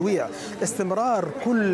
استمرار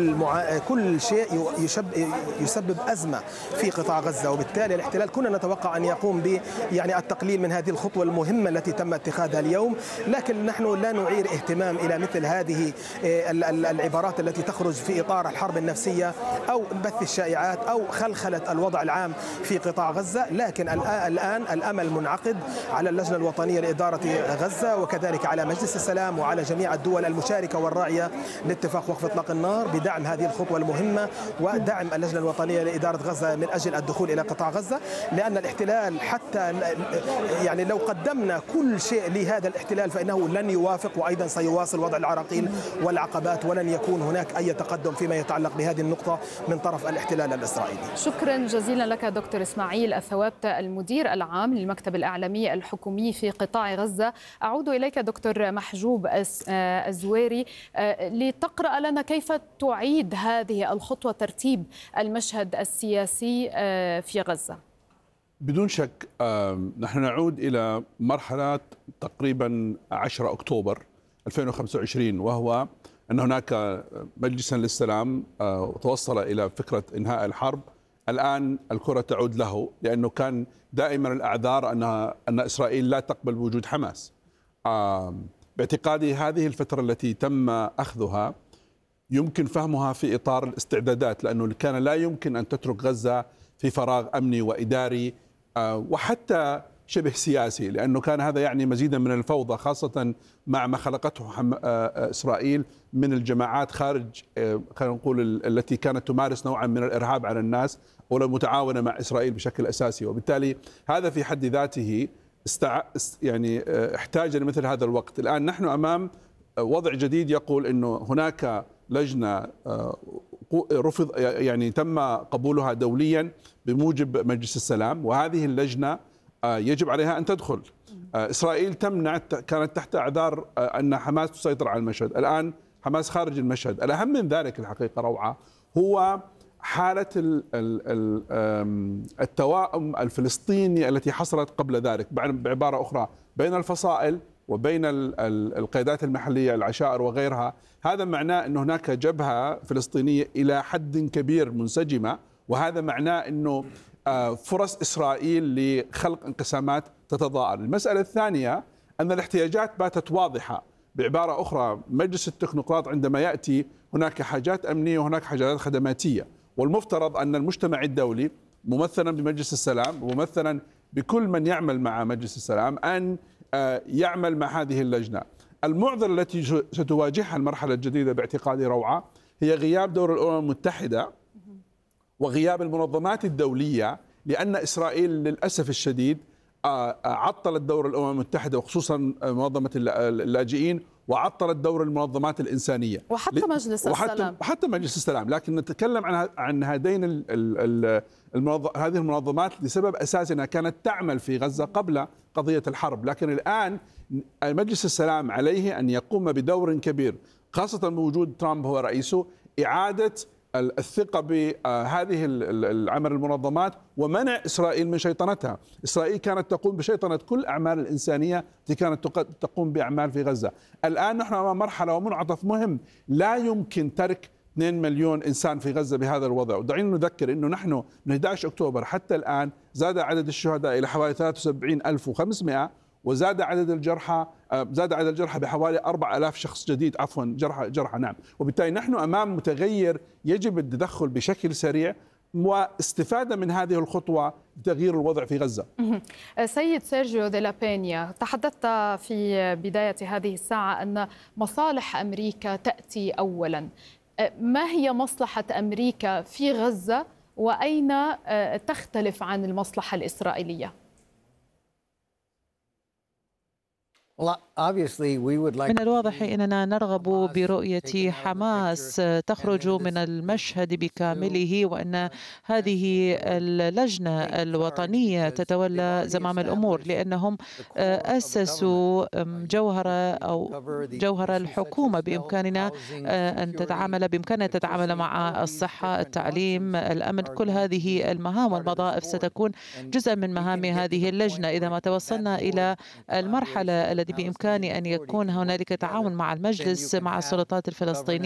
كل شيء يسبب أزمة في قطاع غزة، وبالتالي الاحتلال كنا نتوقع أن يقوم التقليل من هذه الخطوة المهمة التي تم اتخاذها اليوم، لكن نحن لا نعير اهتمام إلى مثل هذه العبارات التي تخرج في إطار الحرب النفسية أو بث الشائعات أو خلخلة الوضع العام في قطاع غزة. لكن الآن الأمل منعقد على اللجنة الوطنية لإدارة غزة، وكذلك على مجلس السلام وعلى جميع الدول المشاركة والراعية لاتفاق وقف إطلاق النار بدعم هذه الخطوة المهمة ودعم اللجنة الوطنية لإدارة غزة من أجل الدخول إلى قطاع غزة، لأن الاحتلال حتى لو قدمنا كل شيء لهذا الاحتلال فإنه لن يوافق، وأيضا سيواصل وضع العراقيل والعقبات، ولن يكون هناك أي تقدم فيما يتعلق بهذه النقطة من طرف الاحتلال الإسرائيلي. شكرا جزيلا لك دكتور إسماعيل الثوابت، المدير العام للمكتب الإعلامي الحكومي في قطاع غزة. أعود إليك دكتور محجوب الزويري لتقرأ لنا كيف تعيد هذه الخطوة ترتيب المشهد السياسي في غزة. بدون شك نحن نعود إلى مرحلة تقريبا 10 أكتوبر 2025، وهو أن هناك مجلسا للسلام توصل إلى فكرة إنهاء الحرب. الآن الكرة تعود له، لأنه كان دائما الأعذار أن إسرائيل لا تقبل بوجود حماس. باعتقادي هذه الفترة التي تم أخذها يمكن فهمها في إطار الاستعدادات، لأنه كان لا يمكن أن تترك غزة في فراغ أمني وإداري وحتى شبه سياسي، لأنه كان هذا يعني مزيدا من الفوضى، خاصة مع ما خلقته إسرائيل من الجماعات خارج خلينا نقول التي كانت تمارس نوعا من الإرهاب على الناس أو متعاونة مع إسرائيل بشكل أساسي. وبالتالي هذا في حد ذاته احتاج لمثل هذا الوقت. الآن نحن أمام وضع جديد يقول أنه هناك لجنة رفض، يعني تم قبولها دوليا بموجب مجلس السلام، وهذه اللجنة يجب عليها أن تدخل. إسرائيل تمنع، كانت تحت أعذار أن حماس تسيطر على المشهد. الآن حماس خارج المشهد. الأهم من ذلك الحقيقة روعة هو حالة التوائم الفلسطيني التي حصلت قبل ذلك، بعبارة أخرى بين الفصائل وبين القيادات المحلية العشائر وغيرها. هذا معناه أن هناك جبهة فلسطينية إلى حد كبير منسجمة، وهذا معناه أنه فرص إسرائيل لخلق انقسامات تتضاءل. المسألة الثانية أن الاحتياجات باتت واضحة. بعبارة أخرى مجلس التكنوقراط عندما يأتي هناك حاجات أمنية وهناك حاجات خدماتية، والمفترض أن المجتمع الدولي ممثلا بمجلس السلام وممثلا بكل من يعمل مع مجلس السلام أن يعمل مع هذه اللجنة. المعضلة التي ستواجهها المرحلة الجديدة باعتقادي روعة هي غياب دور الأمم المتحدة وغياب المنظمات الدولية، لأن إسرائيل للأسف الشديد عطلت دور الأمم المتحدة وخصوصا منظمة اللاجئين، وعطلت دور المنظمات الإنسانية وحتى مجلس السلام. وحتى مجلس السلام. لكن نتكلم عن هذه المنظمات لسبب أساسي أنها كانت تعمل في غزة قبل قضية الحرب، لكن الآن مجلس السلام عليه أن يقوم بدور كبير، خاصة بوجود ترامب هو رئيسه، إعادة الثقة بهذه العمل المنظمات ومنع إسرائيل من شيطنتها. إسرائيل كانت تقوم بشيطنة كل أعمال الإنسانية التي كانت تقوم بأعمال في غزة. الآن نحن أمام مرحلة ومنعطف مهم، لا يمكن ترك 2 مليون إنسان في غزة بهذا الوضع. ودعينا نذكر أنه نحن من 11 أكتوبر حتى الآن زاد عدد الشهداء إلى حوالي 73,500، وزاد عدد الجرحى بحوالي 4,000 شخص جديد، عفوا جرحى نعم. وبالتالي نحن أمام متغير يجب التدخل بشكل سريع واستفادة من هذه الخطوة لتغيير الوضع في غزة. سيد سيرجيو دي لا بينيا، تحدثت في بداية هذه الساعة أن مصالح أمريكا تأتي أولا. ما هي مصلحة أمريكا في غزة وأين تختلف عن المصلحة الإسرائيلية؟ من الواضح أننا نرغب برؤية حماس تخرج من المشهد بكامله، وأن هذه اللجنة الوطنية تتولى زمام الأمور، لأنهم أسسوا جوهر الحكومة. بإمكاننا تتعامل مع الصحة، التعليم، الأمن. كل هذه المهام والوظائف ستكون جزءا من مهام هذه اللجنة. إذا ما توصلنا إلى المرحلة التي بإمكان أن يكون هنالك تعاون مع المجلس مع السلطات الفلسطينية